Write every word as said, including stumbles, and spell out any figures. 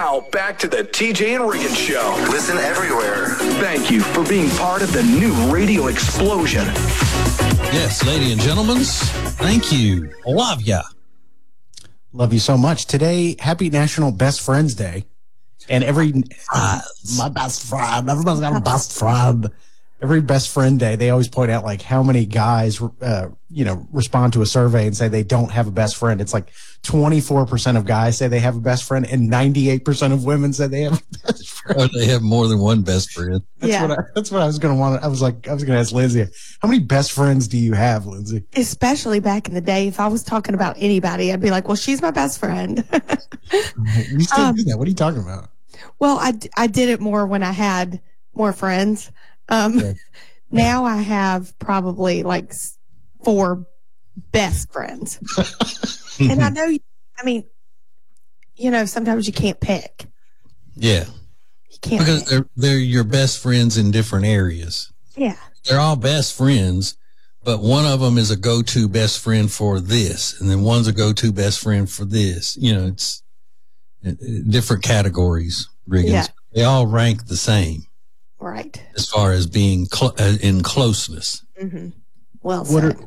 Now, back to the T J and Regan Show. Listen everywhere. Thank you for being part of the new radio explosion. Yes, ladies and gentlemen, thank you. Love ya. Love you so much. Today, happy National Best Friends Day. And every, uh, my best friend, everybody's got a best friend. Every best friend day, they always point out like how many guys, uh, you know, respond to a survey and say they don't have a best friend. It's like twenty-four percent of guys say they have a best friend and ninety-eight percent of women say they have a best friend. Or they have more than one best friend. That's yeah. what I, that's what I was going to want. I was like, I was going to ask Lindsay, how many best friends do you have, Lindsay? Especially back in the day, if I was talking about anybody, I'd be like, well, she's my best friend. You still um, do that. What are you talking about? Well, I, d- I did it more when I had more friends. Um, Yeah. Now I have probably like s- four best friends. And I know, I mean, you know, sometimes you can't pick. Yeah. You can't Because pick. they're, they're your best friends in different areas. Yeah. They're all best friends, but one of them is a go-to best friend for this, and then one's a go-to best friend for this. You know, it's uh, different categories, Riggins. Yeah. They all rank the same Right. as far as being cl- uh, in closeness. Mm-hmm. Well What said. are